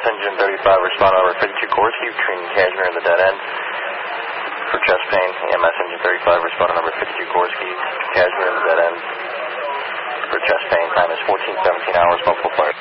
EMS engine 35, respond over 52 Gorski between Cashmere and the dead end. For chest pain, EMS engine 35, respond number 52 Gorski, Cashmere and the dead end. For chest pain, time is 14:17 hours, multiple flight.